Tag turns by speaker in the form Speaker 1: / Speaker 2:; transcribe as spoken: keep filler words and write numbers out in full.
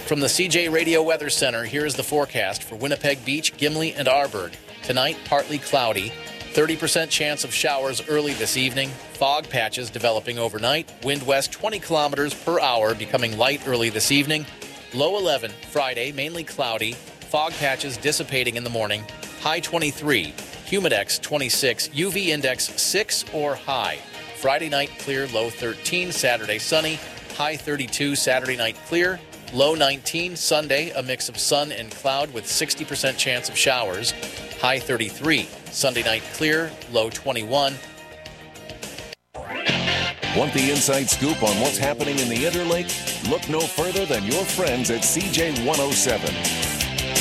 Speaker 1: From the C J Radio Weather Center, here is the forecast for Winnipeg Beach, Gimli, and Arborg. Tonight, partly cloudy. thirty percent chance of showers early this evening. Fog patches developing overnight. Wind west twenty kilometers per hour, becoming light early this evening. Low eleven. Friday, mainly cloudy. Fog patches dissipating in the morning. High twenty-three. Humidex twenty-six. U V index six or high. Friday night clear. Low thirteen. Saturday sunny. High thirty-two. Saturday night clear. Low nineteen. Sunday, a mix of sun and cloud with sixty percent chance of showers. High thirty-three. Sunday night clear. Low twenty-one.
Speaker 2: Want the inside scoop on what's happening in the Interlake? Look no further than your friends at C J one oh seven.